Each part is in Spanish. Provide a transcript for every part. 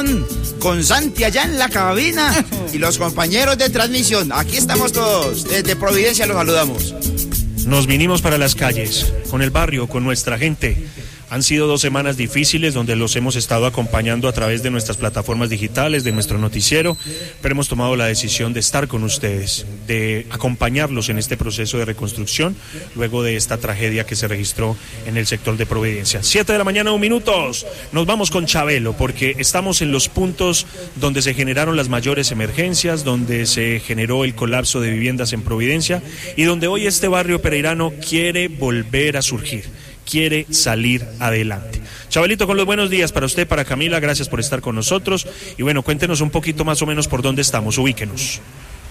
con Santi allá en la cabina y los compañeros de transmisión. Aquí estamos todos, desde Providencia los saludamos. Nos vinimos para las calles, con el barrio, con nuestra gente. Han sido 2 semanas difíciles donde los hemos estado acompañando a través de nuestras plataformas digitales, de nuestro noticiero, pero hemos tomado la decisión de estar con ustedes, de acompañarlos en este proceso de reconstrucción, luego de esta tragedia que se registró en el sector de Providencia. 7 de la mañana, 1 minuto. Nos vamos con Chabelo, porque estamos en los puntos donde se generaron las mayores emergencias, donde se generó el colapso de viviendas en Providencia y donde hoy este barrio pereirano quiere volver a surgir. Quiere salir adelante. Chabelito, con los buenos días para usted, para Camila, gracias por estar con nosotros. Y bueno, cuéntenos un poquito más o menos por dónde estamos, ubíquenos.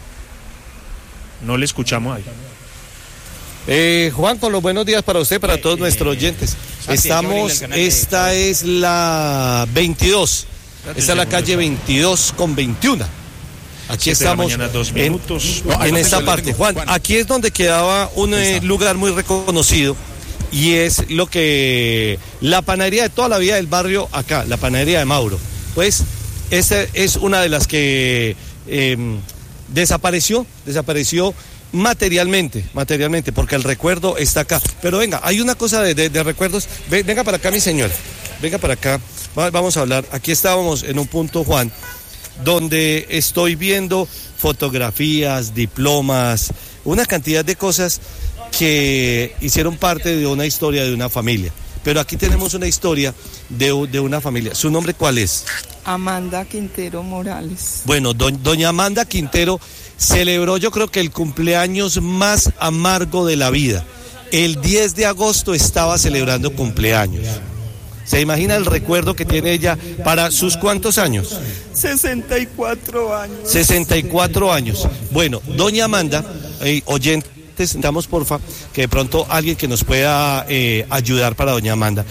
No le escuchamos ahí. Juan, con los buenos días para usted, para todos nuestros oyentes. Estamos, esta es la 22, esta es la calle 22 con 21. Aquí estamos mañana, 2 minutos. en esta parte. Juan, aquí es donde quedaba un lugar muy reconocido. Y es la panadería de toda la vida del barrio acá, la panadería de Mauro. Pues esa es una de las que desapareció materialmente, porque el recuerdo está acá. Pero venga, hay una cosa de recuerdos. Venga para acá, mi señora, venga para acá, vamos a hablar. Aquí estábamos en un punto, Juan, donde estoy viendo fotografías, diplomas, una cantidad de cosas que hicieron parte de una historia de una familia. Pero aquí tenemos una historia de una familia. ¿Su nombre cuál es? Amanda Quintero Morales. Bueno, doña Amanda Quintero celebró, yo creo que el cumpleaños más amargo de la vida. El 10 de agosto estaba celebrando cumpleaños. ¿Se imagina el recuerdo que tiene ella para sus cuántos años? 64 años. 64 años. Bueno, doña Amanda, oyente, necesitamos porfa que de pronto alguien que nos pueda ayudar para doña Amanda.